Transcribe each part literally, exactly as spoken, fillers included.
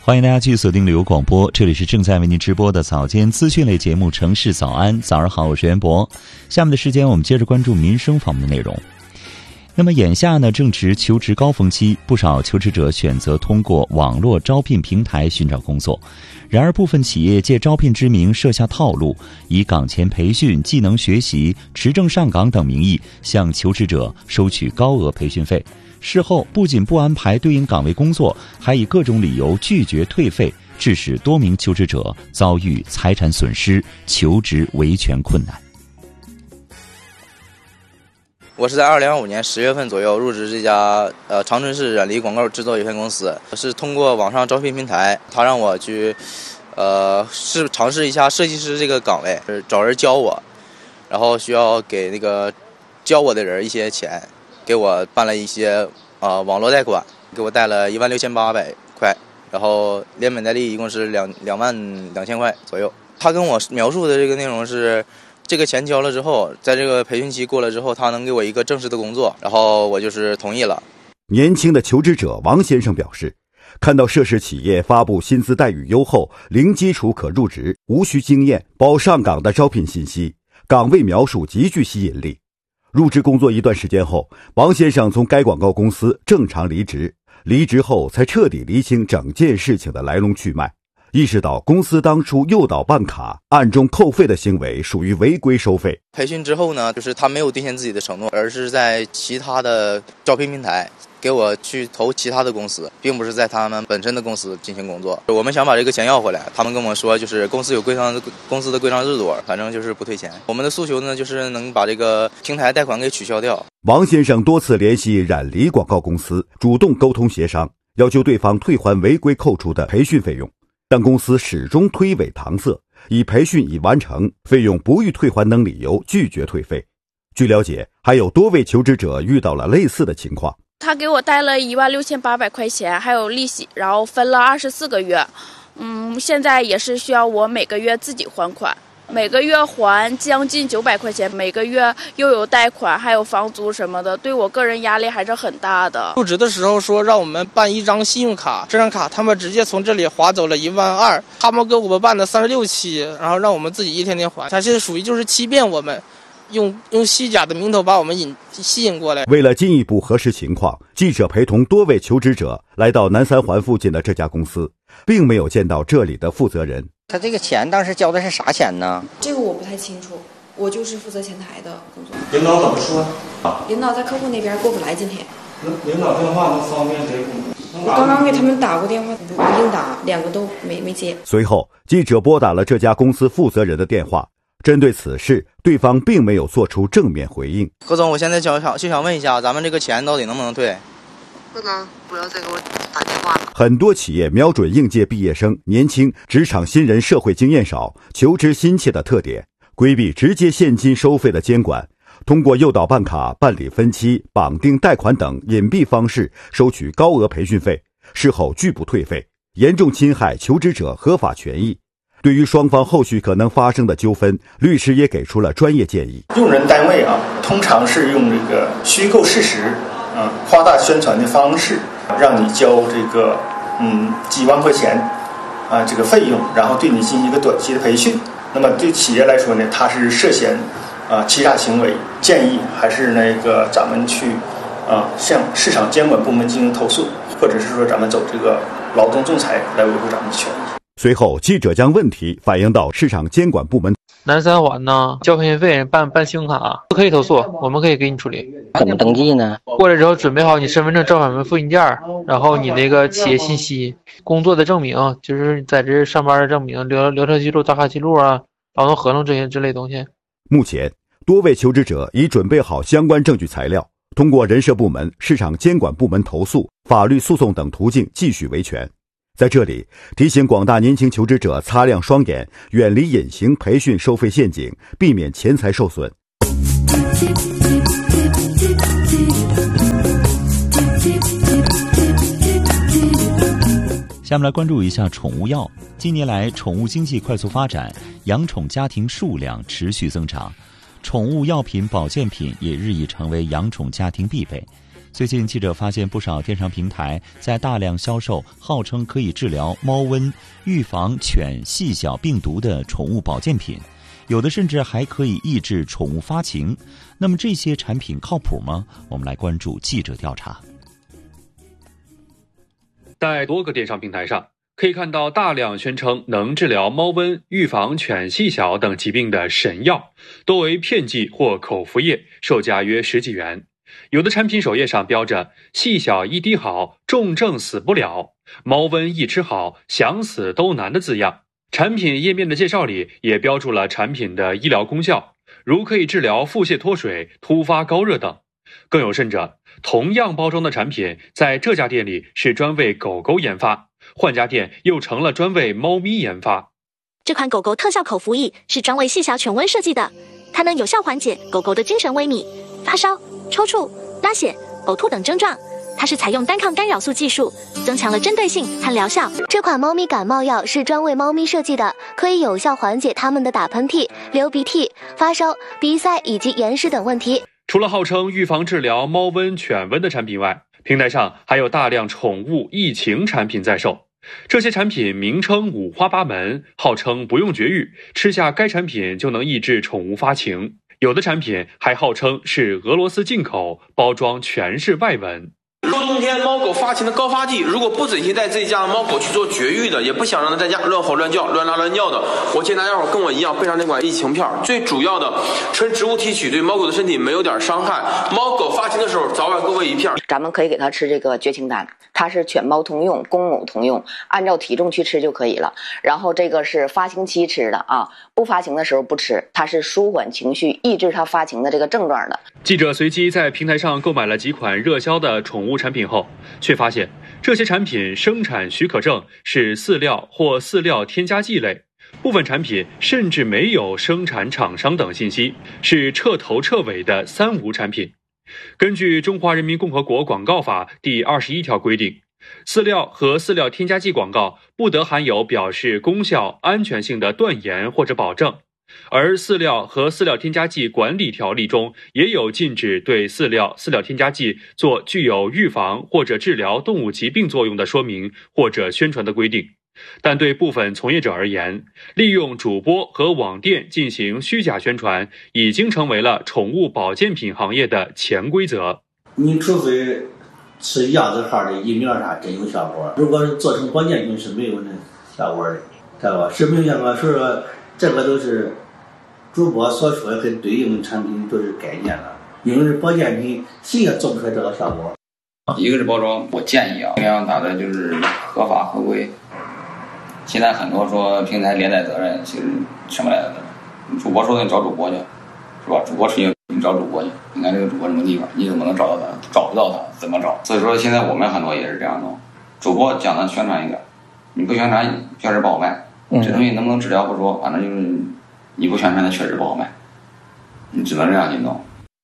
欢迎大家继续锁定旅游广播，这里是正在为您直播的早间资讯类节目《城市早安》。早上好，我是袁博。下面的时间我们接着关注民生方面的内容。那么眼下呢，正值求职高峰期，不少求职者选择通过网络招聘平台寻找工作。然而部分企业借招聘之名设下套路，以岗前培训、技能学习、持证上岗等名义向求职者收取高额培训费。事后不仅不安排对应岗位工作，还以各种理由拒绝退费，致使多名求职者遭遇财产损失、求职维权困难。 我是在二零二五年十月份左右入职这家呃长春市染梨广告制作有限公司，是通过网上招聘平台，他让我去呃试尝试一下设计师这个岗位，找人教我，然后需要给那个教我的人一些钱，给我办了一些呃网络贷款，给我贷了一万六千八百块，然后连本带利一共是两两万两千块左右。他跟我描述的这个内容是，这个钱交了之后，在这个培训期过了之后，他能给我一个正式的工作，然后我就是同意了。 年轻的求职者王先生表示，看到涉事企业发布薪资待遇优厚、零基础可入职、无需经验、包上岗的招聘信息，岗位描述极具吸引力。入职工作一段时间后，王先生从该广告公司正常离职，离职后才彻底厘清整件事情的来龙去脉，意识到公司当初诱导办卡、暗中扣费的行为属于违规收费。 培训之后呢，就是他没有兑现自己的承诺，而是在其他的招聘平台给我去投其他的公司，并不是在他们本身的公司进行工作。我们想把这个钱要回来，他们跟我说，就是公司有规章，公司的规章制度，反正就是不退钱。我们的诉求呢，就是能把这个平台贷款给取消掉。 王先生多次联系染梨广告公司，主动沟通协商，要求对方退还违规扣除的培训费用，但公司始终推诿搪塞，以培训已完成、费用不予退还等理由拒绝退费。据了解，还有多位求职者遇到了类似的情况。 他给我贷了一万六千八百块钱，还有利息，然后分了二十四个月。嗯，现在也是需要我每个月自己还款，每个月还将近九百块钱，每个月又有贷款，还有房租什么的，对我个人压力还是很大的。 入职的时候说让我们办一张信用卡，这张卡他们直接从这里划走了一万二，他们给我们办的三十六期，然后让我们自己一天天还，他现在属于就是欺骗我们。用用虚假的名头把我们引吸引过来。 为了进一步核实情况，记者陪同多位求职者来到南三环附近的这家公司，并没有见到这里的负责人。 他这个钱当时交的是啥钱呢？ 这个我不太清楚，我就是负责前台的工作。 领导怎么说？ 领导在客户那边过不来，今天。 领导电话能方便给我？ 我刚刚给他们打过电话，不应打，两个都没没接。 随后，记者拨打了这家公司负责人的电话。针对此事，对方并没有做出正面回应。 何总，我现在就想就想问一下，咱们这个钱到底能不能退？ 不能，不要再给我打电话了。 很多企业瞄准应届毕业生、年轻、职场新人、社会经验少、求职心切的特点，规避直接现金收费的监管，通过诱导办卡、办理分期、绑定贷款等隐蔽方式收取高额培训费，事后拒不退费，严重侵害求职者合法权益。对于双方后续可能发生的纠纷，律师也给出了专业建议。 用人单位啊，通常是用这个虚构事实啊、夸大宣传的方式，让你交这个嗯几万块钱啊这个费用，然后对你进行一个短期的培训。那么对企业来说呢，它是涉嫌啊欺诈行为，建议还是那个咱们去啊向市场监管部门进行投诉，或者是说咱们走这个劳动仲裁来维护咱们的权益。 随后，记者将问题反映到市场监管部门。 南三环呢，交培训费办办信用卡可以投诉，我们可以给你处理。 怎么登记呢？ 过来之后准备好你身份证正反面复印件，然后你那个企业信息、工作的证明，就是在这上班的证明、流流程记录、打卡记录啊、劳动合同这些之类东西。 目前，多位求职者已准备好相关证据材料，通过人社部门、市场监管部门投诉、法律诉讼等途径继续维权。在这里提醒广大年轻求职者擦亮双眼，远离隐形培训收费陷阱，避免钱财受损。 下面来关注一下宠物药。近年来，宠物经济快速发展，养宠家庭数量持续增长，宠物药品、保健品也日益成为养宠家庭必备。 最近记者发现不少电商平台在大量销售号称可以治疗猫瘟、预防犬细小病毒的宠物保健品，有的甚至还可以抑制宠物发情。那么这些产品靠谱吗？我们来关注记者调查。 在多个电商平台上可以看到大量宣称能治疗猫瘟、预防犬细小等疾病的神药，多为片剂或口服液，售价约十几元。有的产品首页上标着细小一滴好，重症死不了，猫瘟一吃好，想死都难的字样。产品页面的介绍里也标注了产品的医疗功效，如可以治疗腹泻脱水、突发高热等。更有甚者，同样包装的产品在这家店里是专为狗狗研发，换家店又成了专为猫咪研发。 这款狗狗特效口服液是专为细小犬瘟设计的，它能有效缓解狗狗的精神萎靡、发烧、抽搐、拉血、呕吐等症状。它是采用单抗干扰素技术，增强了针对性和疗效。 这款猫咪感冒药是专为猫咪设计的，可以有效缓解它们的打喷嚏、流鼻涕、发烧、鼻塞以及眼屎等问题。 除了号称预防治疗猫瘟、犬瘟的产品外，平台上还有大量宠物疫情产品在售。这些产品名称五花八门，号称不用绝育，吃下该产品就能抑制宠物发情。有的产品还号称是俄罗斯进口，包装全是外文。 入冬天猫狗发情的高发季，如果不忍心带自己家的猫狗去做绝育的，也不想让它在家乱吼乱叫、乱拉乱尿的，我建议大家伙跟我一样备上这款疫情片。最主要的，纯植物提取，对猫狗的身体没有点伤害。猫狗发情的时候，早晚各喂一片。 咱们可以给它吃这个绝情丹，它是犬猫通用，公母通用，按照体重去吃就可以了。然后这个是发情期吃的啊，不发情的时候不吃，它是舒缓情绪、抑制它发情的这个症状的。 记者随机在平台上购买了几款热销的宠物产品后，却发现这些产品生产许可证是饲料或饲料添加剂类，部分产品甚至没有生产厂商等信息，是彻头彻尾的三无产品。根据《中华人民共和国广告法》第二十一条规定，饲料和饲料添加剂广告不得含有表示功效、安全性的断言或者保证。而饲料和饲料添加剂管理条例中也有禁止对饲料、饲料添加剂做具有预防或者治疗动物疾病作用的说明或者宣传的规定。但对部分从业者而言，利用主播和网店进行虚假宣传，已经成为了宠物保健品行业的潜规则。 你除非吃鸭子号的疫苗啥真有效果，如果是做成保健品是没有那效果的，知道吧？是没有效果，所以说这个都是主播所说的跟对应产品都是概念了，因为是保健品，谁也做不出来这个效果。 一个是包装，我建议啊，尽量打的就是合法合规。现在很多说平台连带责任，其实什么来的？主播说的你找主播去，是吧？主播出去你找主播去，你看这个主播什么地方，你怎么能找到他？找不到他，怎么找？所以说现在我们很多也是这样弄，主播讲的宣传一点，你不宣传确实不好卖。嗯、这东西能不能治疗不说，反正就是你不宣传的确实不好卖，你只能这样去弄。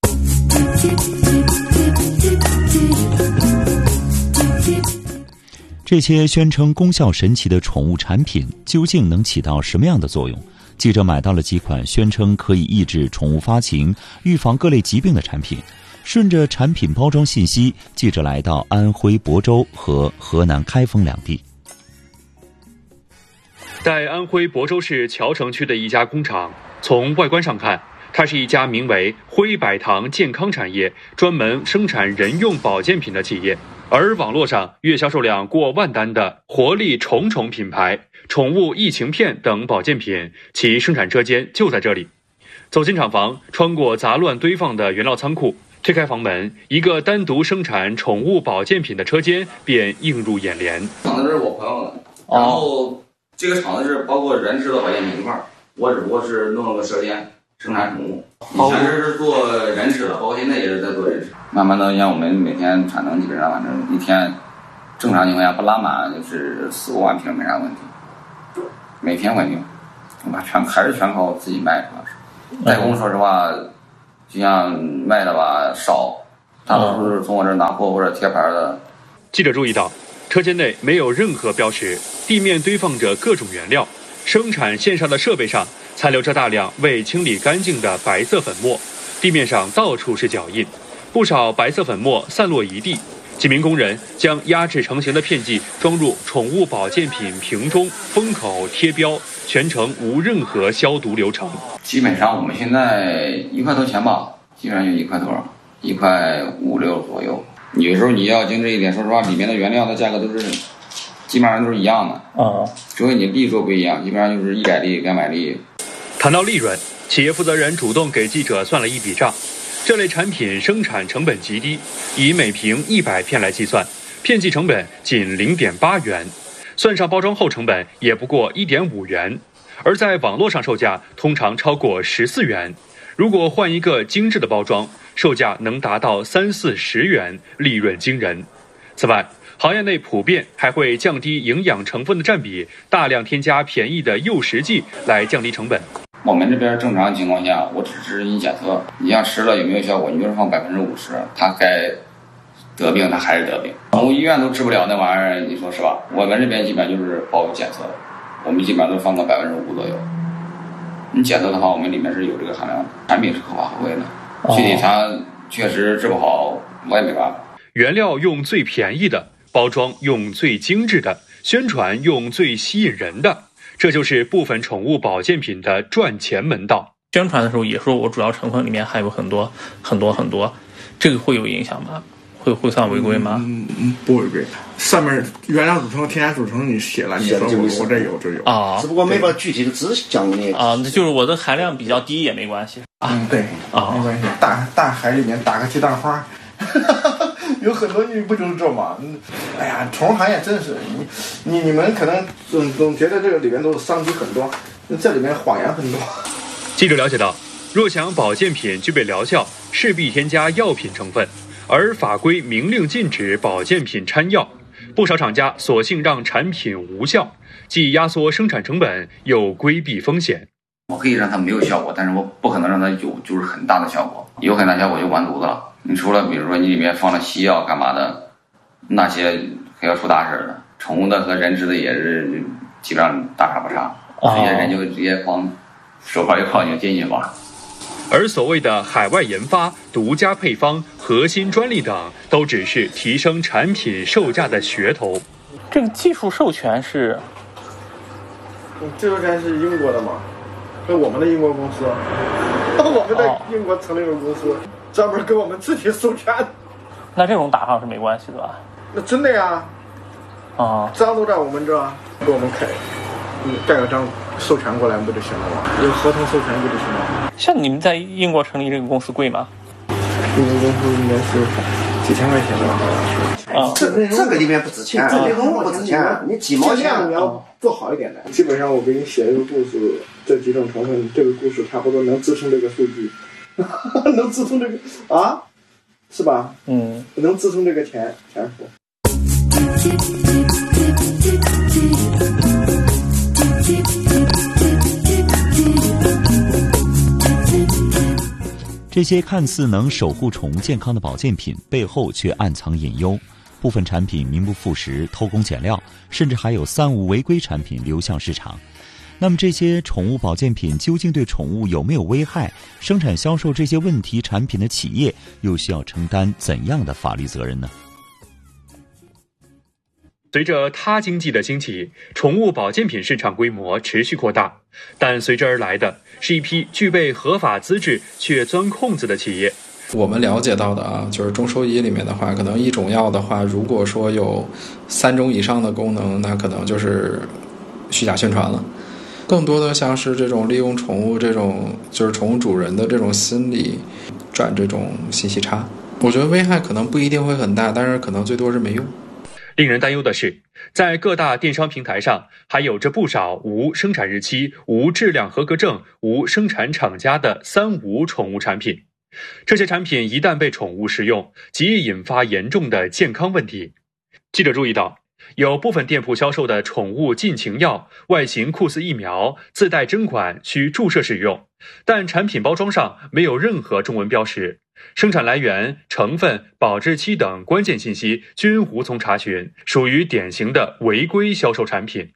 这些宣称功效神奇的宠物产品究竟能起到什么样的作用？记者买到了几款宣称可以抑制宠物发情、预防各类疾病的产品。顺着产品包装信息，记者来到安徽亳州和河南开封两地。 在安徽亳州市谯城区的一家工厂，从外观上看，它是一家名为辉百堂健康产业，专门生产人用保健品的企业。而网络上月销售量过万单的活力宠宠品牌、宠物疫情片等保健品，其生产车间就在这里。走进厂房，穿过杂乱堆放的原料仓库，推开房门，一个单独生产宠物保健品的车间便映入眼帘。 厂子是我朋友的，然后这个厂子是包括人吃的保健品一块儿，我只不过是弄了个车间生产宠物。以前是做人吃的，包括现在也是在做人吃。慢慢的，像我们每天产能基本上反正一天正常情况下不拉满就是四五万瓶没啥问题，每天稳定，全还是全靠自己卖，主要是代工。说实话，就像卖的吧少，大多数是从我这儿拿货或者贴牌的。 记者注意到，车间内没有任何标识，地面堆放着各种原料，生产线上的设备上残留着大量未清理干净的白色粉末，地面上到处是脚印。 不少白色粉末散落一地。几名工人将压制成型的片剂装入宠物保健品瓶中，封口贴标，全程无任何消毒流程。 基本上我们现在一块多钱吧，基本上就一块多，一块五六左右。有时候你要精致一点，说实话，里面的原料的价格都是基本上都是一样的啊，除非你粒数不一样，基本上就是一百粒、两百粒。 谈到利润，企业负责人主动给记者算了一笔账。这类产品生产成本极低，以每瓶一百片来计算，片剂成本仅 零点八元，算上包装后成本也不过 一点五元，而在网络上售价通常超过十四元。如果换一个精致的包装，售价能达到三四十元，利润惊人。此外，行业内普遍还会降低营养成分的占比，大量添加便宜的诱食剂来降低成本。 我们这边正常情况下，我只是你检测，你像吃了有没有效果，你就是放百分之五十，他该得病他还是得病。宠物医院都治不了那玩意儿，你说是吧？我们这边基本上就是包检测，我们基本上都放个百分之五左右。你检测的话，我们里面是有这个含量的，产品是合法合规的。具体它确实治不好，我也没办法。 原料用最便宜的，包装用最精致的，宣传用最吸引人的。这就是部分宠物保健品的赚钱门道。 宣传的时候也说我主要成分里面还有很多很多很多，这个会有影响吗？会会算违规吗？ 嗯嗯，不违规。上面原料组成、添加组成你写了，你说我我这有这有啊， 只不过没把具体的知识讲那个啊，那就是我的含量比较低也没关系啊。嗯，对啊，没关系。大大海里面打个鸡蛋花。有很多你不就是这吗？哎呀，宠物行业真是你你你们可能总总觉得这个里面都是商机很多，这里面谎言很多。 记者了解到，若想保健品具备疗效，势必添加药品成分，而法规明令禁止保健品掺药，不少厂家索性让产品无效，既压缩生产成本，又规避风险。 我可以让它没有效果，但是我不可能让它有就是很大的效果，有很大效果就完犊子了。你除了比如说你里面放了西药干嘛的，那些还要出大事的。宠物的和人吃的也是基本上大差不差，直接人就直接哐手铐一铐就进去了。 而所谓的海外研发、独家配方、核心专利等，都只是提升产品售价的噱头。 这个技术授权是， 技术授权是英国的嘛？是我们的英国公司，我们在英国成立了公司，专门给我们自己授权。 那这种打上是没关系的吧？ 那真的呀， 啊， 章都在我们这，给我们开，嗯，盖个章授权过来不就行了吗？有合同授权不就行了吗？ 像你们在英国成立这个公司贵吗？ 这个公司应该是几千块钱吧，好像是。 啊，这这个里面不值钱，这内容不值钱，你几毛钱你要做好一点的。基本上我给你写一个故事，这几种成分，这个故事差不多能支撑这个数据，能支撑这个啊，是吧？ 嗯， 能支撑这个钱钱数。 这些看似能守护宠物健康的保健品，背后却暗藏隐忧。部分产品名不副实、偷工减料，甚至还有三无违规产品流向市场。那么这些宠物保健品究竟对宠物有没有危害？生产销售这些问题产品的企业又需要承担怎样的法律责任呢？ 随着他经济的兴起，宠物保健品市场规模持续扩大，但随之而来的是一批具备合法资质却钻空子的企业。 我们了解到的啊，就是中兽医里面的话，可能一种药的话，如果说有三种以上的功能，那可能就是虚假宣传了。更多的像是这种利用宠物这种就是宠物主人的这种心理，转这种信息差。我觉得危害可能不一定会很大，但是可能最多是没用。 令人担忧的是，在各大电商平台上还有着不少无生产日期、无质量合格证、无生产厂家的三无宠物产品。这些产品一旦被宠物食用，极易引发严重的健康问题。记者注意到，有部分店铺销售的宠物禁情药，外形酷似疫苗，自带针管，需注射使用，但产品包装上没有任何中文标识，生产来源、成分、保质期等关键信息均无从查询，属于典型的违规销售产品。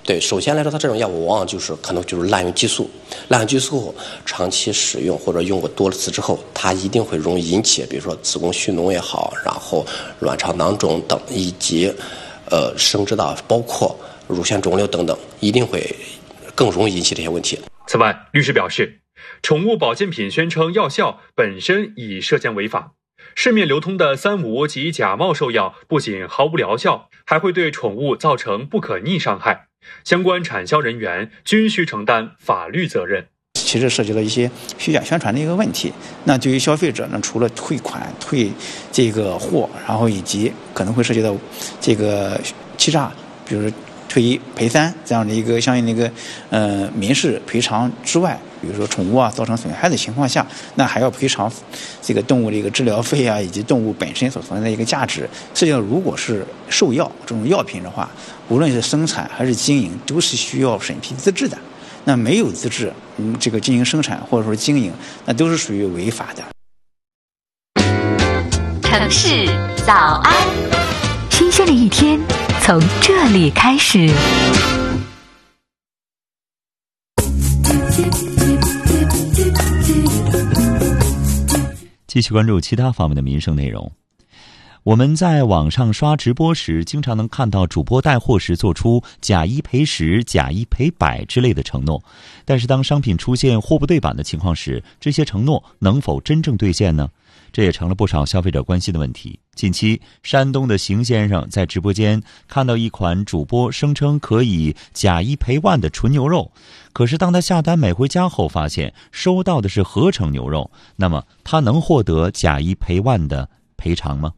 对，首先来说，它这种药物往往就是可能就是滥用激素，滥用激素后长期使用或者用过多次之后，它一定会容易引起，比如说子宫蓄脓也好，然后卵巢囊肿等，以及呃生殖道包括乳腺肿瘤等等，一定会更容易引起这些问题。 此外，律师表示，宠物保健品宣称药效本身已涉嫌违法。市面流通的三无及假冒兽药不仅毫无疗效，还会对宠物造成不可逆伤害，相关产销人员均需承担法律责任。 其实涉及了一些虚假宣传的一个问题。那对于消费者呢，除了退款、退这个货，然后以及可能会涉及到这个欺诈，比如退一赔三这样的一个相应的一个呃民事赔偿之外，比如说宠物啊造成损害的情况下，那还要赔偿这个动物的一个治疗费啊，以及动物本身所存在的一个价值。实际上，如果是兽药这种药品的话，无论是生产还是经营，都是需要审批资质的。那没有资质，嗯，这个进行生产或者说经营，那都是属于违法的。 城市早安，新鲜的一天从这里开始。 继续关注其他方面的民生内容。我们在网上刷直播时，经常能看到主播带货时做出假一赔十、假一赔百之类的承诺，但是当商品出现货不对版的情况时，这些承诺能否真正兑现呢？这也成了不少消费者关心的问题。近期，山东的邢先生在直播间看到一款主播声称可以假一赔万的纯牛肉，可是当他下单买回家后，发现收到的是合成牛肉，那么他能获得假一赔万的赔偿吗？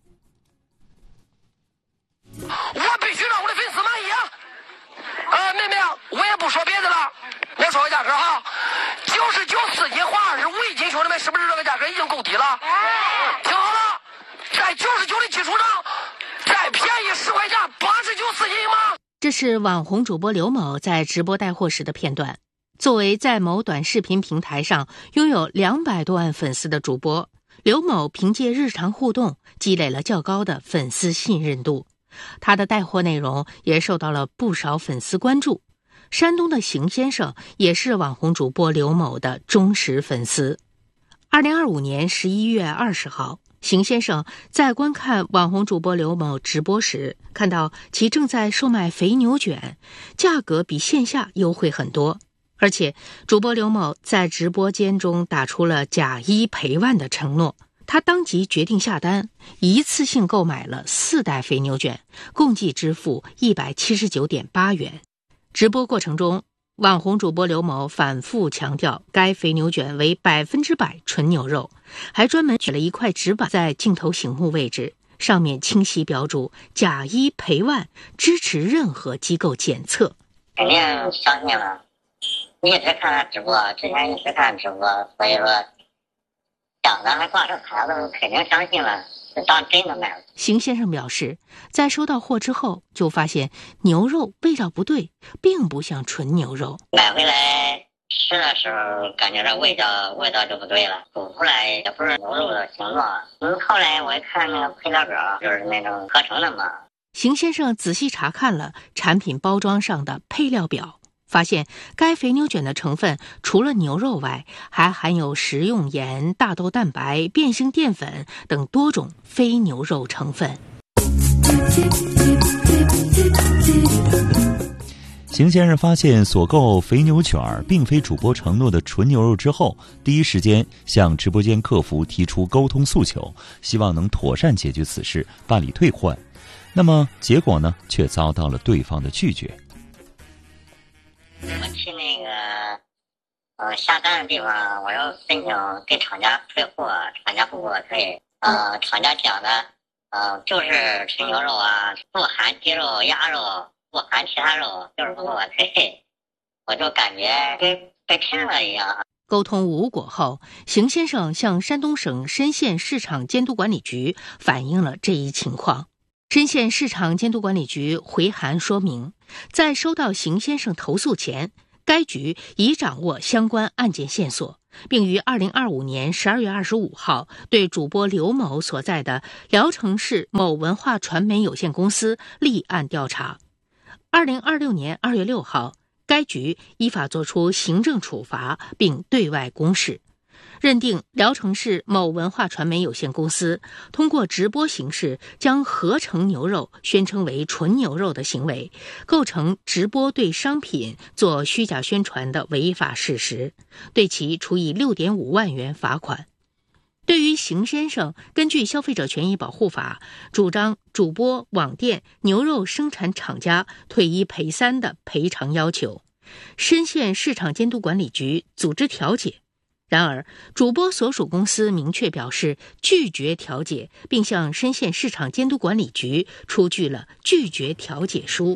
我必须让我的粉丝满意啊！呃，妹妹，我也不说别的了，我说个价格哈，九十九四斤换二十五一斤，兄弟们，是不是这个价格已经够低了？听好了，在九十九的基础上，再便宜十块钱，八十九四斤吗？ 这是网红主播刘某在直播带货时的片段。作为在某短视频平台上拥有两百多万粉丝的主播，刘某凭借日常互动积累了较高的粉丝信任度。他的带货内容也受到了不少粉丝关注。山东的邢先生也是网红主播刘某的忠实粉丝。二零二五年十一月二十号，邢先生在观看网红主播刘某直播时，看到其正在售卖肥牛卷，价格比线下优惠很多，而且主播刘某在直播间中打出了假一赔万的承诺。他当即决定下单，一次性购买了四袋肥牛卷，共计支付一百七十九点八元。直播过程中，网红主播刘某反复强调该肥牛卷为百分之百纯牛肉，还专门取了一块纸板在镜头醒目位置，上面清晰标注假一赔万，支持任何机构检测。 肯定相信了，一直看他直播，之前一直看直播，所以说讲的还挂上牌子，肯定相信了，是当真的卖了。 邢先生表示，在收到货之后，就发现牛肉味道不对，并不像纯牛肉。 买回来吃的时候，感觉这味道味道就不对了，煮出来也不是牛肉的形状。嗯，后来我一看那个配料表，就是那种合成的嘛。 邢先生仔细查看了产品包装上的配料表，发现该肥牛卷的成分除了牛肉外，还含有食用盐、大豆蛋白、变性淀粉等多种非牛肉成分。 邢先生发现所购肥牛卷并非主播承诺的纯牛肉之后，第一时间向直播间客服提出沟通诉求，希望能妥善解决此事，办理退换。那么结果呢，却遭到了对方的拒绝。 我去那个呃下单的地方，我要申请给厂家退货，厂家不给我退。呃，厂家讲的呃就是纯牛肉啊，不含鸡肉、鸭肉，不含其他肉，就是不给我退。我就感觉跟被骗了一样。 沟通无果后，邢先生向山东省深县市场监督管理局反映了这一情况。深县市场监督管理局回函说明，在收到邢先生投诉前，该局已掌握相关案件线索，并于二零二五年十二月二十五号对主播刘某所在的聊城市某文化传媒有限公司立案调查。 二零二六年二月六号，该局依法作出行政处罚，并对外公示，认定聊城市某文化传媒有限公司通过直播形式将合成牛肉宣称为纯牛肉的行为，构成直播对商品做虚假宣传的违法事实，对其处以六点五万元罚款。对于邢先生根据消费者权益保护法主张主播、网店、牛肉生产厂家退一赔三的赔偿要求，深县市场监督管理局组织调解。然而，主播所属公司明确表示拒绝调解，并向深县市场监督管理局出具了拒绝调解书。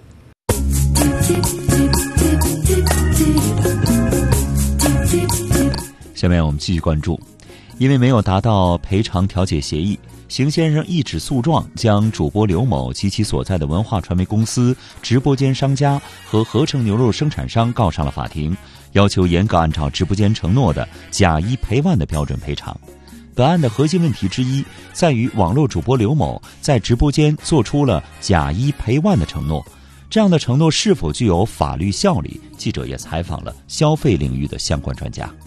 下面我们继续关注，因为没有达到赔偿调解协议，邢先生一纸诉状将主播刘某及其所在的文化传媒公司、直播间商家和合成牛肉生产商告上了法庭，要求严格按照直播间承诺的假一赔万的标准赔偿。本案的核心问题之一在于网络主播刘某在直播间做出了假一赔万的承诺，这样的承诺是否具有法律效力？记者也采访了消费领域的相关专家。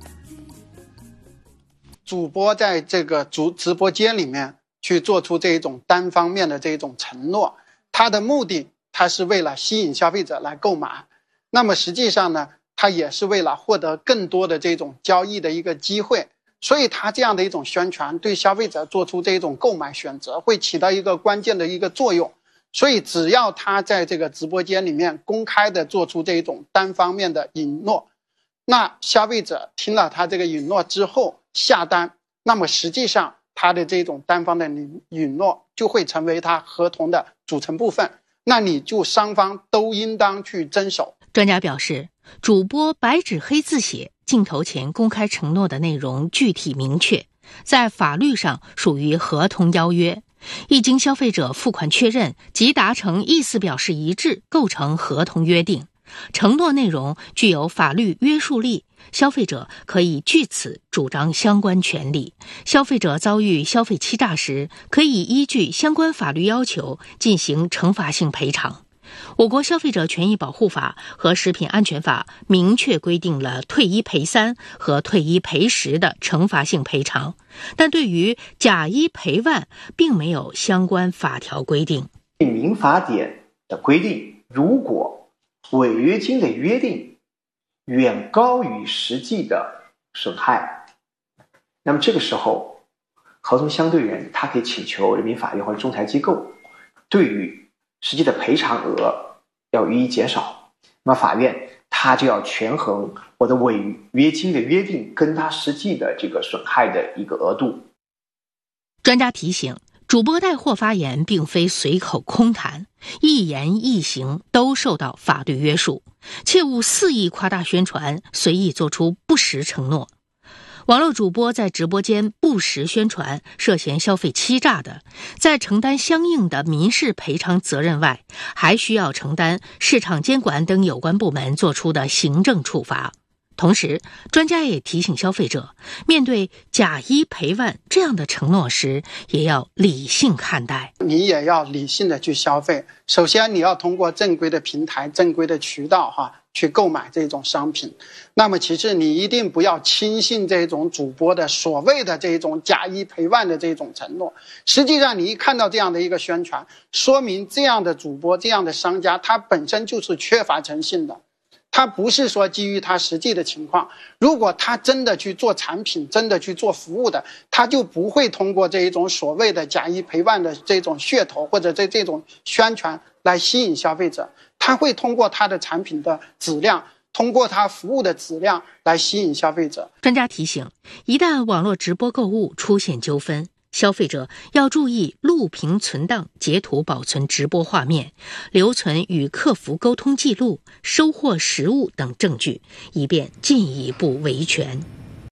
主播在这个主直播间里面去做出这种单方面的这种承诺，他的目的他是为了吸引消费者来购买，那么实际上呢，他也是为了获得更多的这种交易的一个机会，所以他这样的一种宣传对消费者做出这种购买选择会起到一个关键的一个作用。所以只要他在这个直播间里面公开的做出这种单方面的允诺，那消费者听了他这个允诺之后下单，那么实际上他的这种单方的允诺就会成为他合同的组成部分，那你就双方都应当去遵守。 专家表示，主播白纸黑字写，镜头前公开承诺的内容具体明确，在法律上属于合同邀约，一经消费者付款确认即达成意思表示一致，构成合同约定，承诺内容具有法律约束力，消费者可以据此主张相关权利。消费者遭遇消费欺诈时，可以依据相关法律要求进行惩罚性赔偿。我国消费者权益保护法和食品安全法明确规定了退一赔三和退一赔十的惩罚性赔偿，但对于假一赔万并没有相关法条规定。 民法典的规定，如果违约金的约定远高于实际的损害，那么这个时候合同相对人他可以请求人民法院或者仲裁机构对于实际的赔偿额要予以减少，那么法院他就要权衡我的违约金的约定跟他实际的这个损害的一个额度。 专家提醒，主播带货发言并非随口空谈，一言一行都受到法律约束，切勿肆意夸大宣传，随意做出不实承诺。网络主播在直播间不实宣传，涉嫌消费欺诈的，在承担相应的民事赔偿责任外，还需要承担市场监管等有关部门作出的行政处罚。同时，专家也提醒消费者，面对假一赔万这样的承诺时，也要理性看待。 你也要理性的去消费。首先，你要通过正规的平台、正规的渠道哈去购买这种商品。那么，其次你一定不要轻信这种主播的所谓的这种假一赔万的这种承诺。实际上，你一看到这样的一个宣传，说明这样的主播、这样的商家，他本身就是缺乏诚信的。他不是说基于他实际的情况，如果他真的去做产品，真的去做服务的，他就不会通过这一种所谓的假一赔万的这种噱头或者这这种宣传来吸引消费者，他会通过他的产品的质量，通过他服务的质量来吸引消费者。 专家提醒，一旦网络直播购物出现纠纷，消费者要注意录屏存档、截图保存直播画面，留存与客服沟通记录、收货实物等证据，以便进一步维权。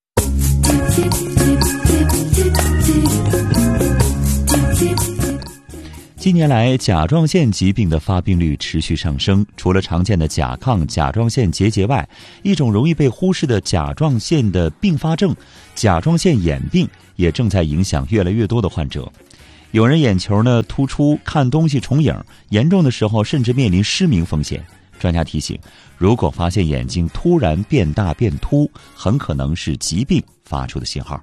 近年来，甲状腺疾病的发病率持续上升。除了常见的甲亢、甲状腺结节外，一种容易被忽视的甲状腺的并发症——甲状腺眼病，也正在影响越来越多的患者。 有人眼球呢突出，看东西重影，严重的时候甚至面临失明风险。专家提醒，如果发现眼睛突然变大变凸，很可能是疾病发出的信号。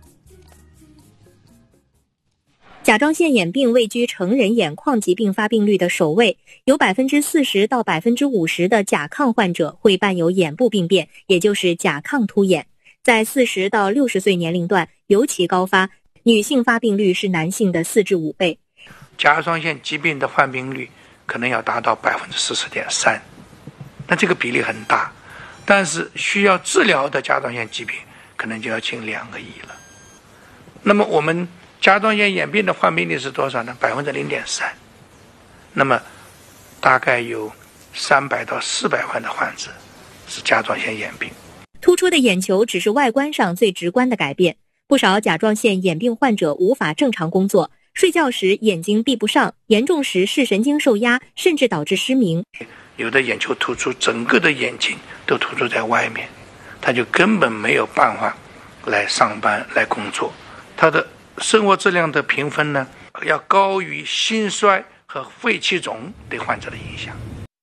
甲状腺眼病位居成人眼眶疾病发病率的首位，有百分之四十到百分之五十的甲亢患者会伴有眼部病变，也就是甲亢突眼。在四十到六十岁年龄段尤其高发，女性发病率是男性的四至五倍。 甲状腺疾病的患病率可能要达到百分之四十点三，那这个比例很大，但是需要治疗的甲状腺疾病可能就要近两个亿了。那么我们甲状腺眼病的患病率是多少呢？百分之零点三。那么大概有三百到四百万的患者是甲状腺眼病。 突出的眼球只是外观上最直观的改变，不少甲状腺眼病患者无法正常工作，睡觉时眼睛闭不上，严重时视神经受压，甚至导致失明。 有的眼球突出，整个的眼睛都突出在外面，他就根本没有办法来上班来工作，他的生活质量的评分呢，要高于心衰和肺气肿对患者的影响。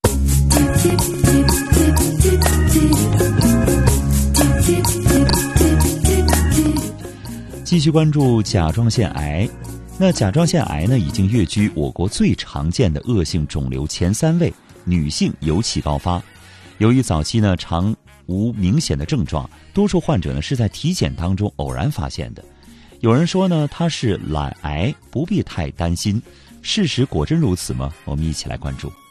继续关注甲状腺癌。那甲状腺癌呢，已经跃居我国最常见的恶性肿瘤前三位，女性尤其高发。由于早期呢常无明显的症状，多数患者呢是在体检当中偶然发现的。有人说呢，它是懒癌，不必太担心。事实果真如此吗？我们一起来关注。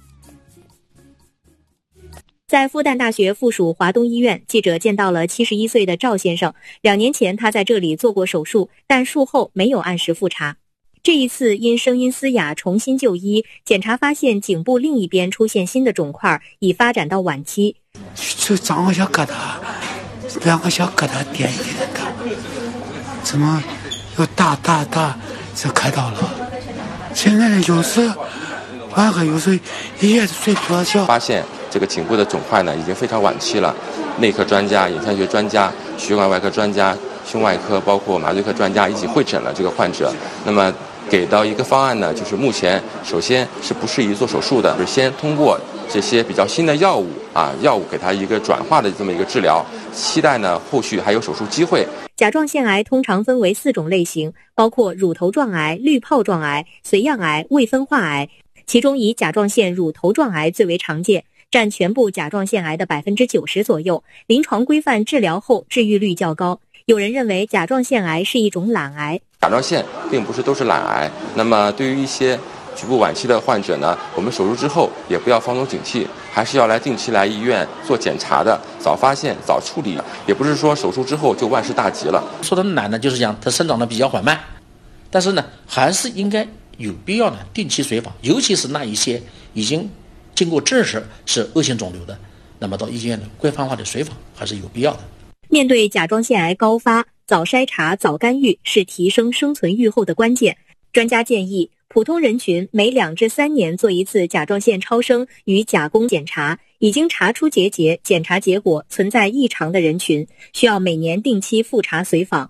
在复旦大学附属华东医院，记者见到了七十一岁的赵先生。两年前他在这里做过手术，但术后没有按时复查。这一次因声音嘶哑重新就医，检查发现颈部另一边出现新的肿块，已发展到晚期。 这长个小疙瘩，两个小疙瘩点一点的，怎么又大大大？这开刀了。现在有时晚上有时一夜睡不着觉。 发现这个颈部的肿块呢，已经非常晚期了。内科专家、眼腔学专家、血管外科专家、胸外科包括麻醉科专家一起会诊了这个患者。那么给到一个方案呢，就是目前首先是不适宜做手术的，就是先通过这些比较新的药物啊，药物给它一个转化的这么一个治疗，期待呢后续还有手术机会。 甲状腺癌通常分为四种类型，包括乳头状癌、滤泡状癌、髓样癌、未分化癌，其中以甲状腺乳头状癌最为常见，占全部甲状腺癌的百分之九十左右，临床规范治疗后治愈率较高。有人认为甲状腺癌是一种懒癌。 甲状腺并不是都是懒癌，那么对于一些局部晚期的患者呢，我们手术之后也不要放松警惕，还是要来定期来医院做检查的，早发现早处理，也不是说手术之后就万事大吉了。 说的懒呢，就是讲它生长的比较缓慢，但是呢，还是应该有必要呢定期随访，尤其是那一些已经经过证实是恶性肿瘤的，那么到医院的规范化的随访还是有必要的。 面对甲状腺癌高发，早筛查、早干预是提升生存预后的关键。专家建议，普通人群每两至三年做一次甲状腺超声与甲功检查，已经查出结节，检查结果存在异常的人群，需要每年定期复查随访。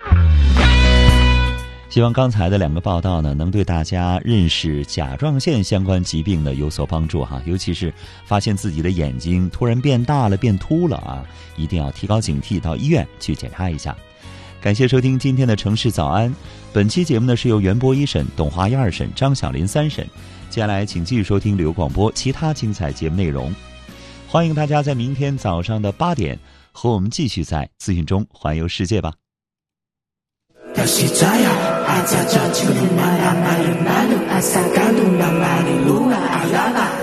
希望刚才的两个报道呢，能对大家认识甲状腺相关疾病呢有所帮助哈。尤其是发现自己的眼睛突然变大了、变凸了啊，一定要提高警惕，到医院去检查一下。感谢收听今天的城市早安，本期节目呢是由袁博一审、董华一二审、张小林三审。接下来请继续收听旅游广播其他精彩节目内容。欢迎大家在明天早上的八点和我们继续在资讯中环游世界吧。 要是这样，啊，这这这个路马拉马里马路，啊，萨嘎路拉马里路啊，阿拉拉。